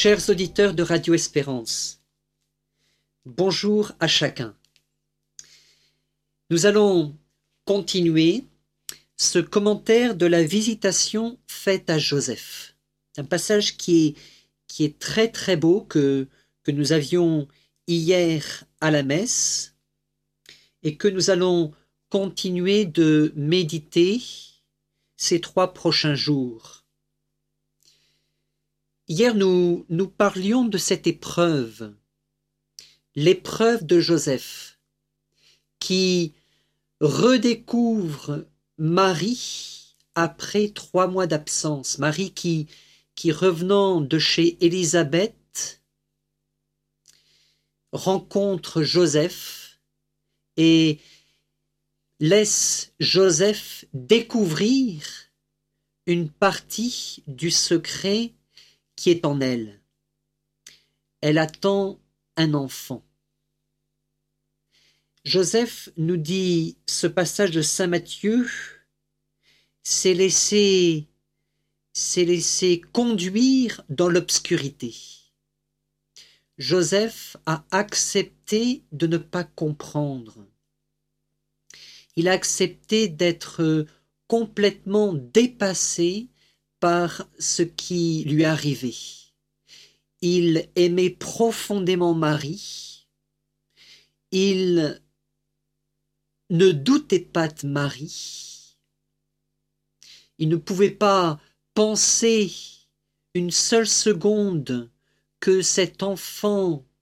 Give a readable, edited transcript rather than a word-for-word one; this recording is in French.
Chers auditeurs de Radio Espérance, bonjour à chacun. Nous allons continuer ce commentaire de la visitation faite à Joseph. Un passage qui est très très beau que nous avions hier à la messe et que nous allons continuer de méditer ces 3 prochains jours. Hier, nous parlions de cette épreuve, l'épreuve de Joseph, qui redécouvre Marie après 3 mois d'absence. Marie qui revenant de chez Élisabeth, rencontre Joseph et laisse Joseph découvrir une partie du secret qui est en elle. Elle attend un enfant. Joseph, nous dit ce passage de saint Matthieu, s'est laissé conduire dans l'obscurité. Joseph a accepté de ne pas comprendre. Il a accepté d'être complètement dépassé par ce qui lui arrivait. Il aimait profondément Marie. Il ne doutait pas de Marie. Il ne pouvait pas penser une seule seconde que cet enfant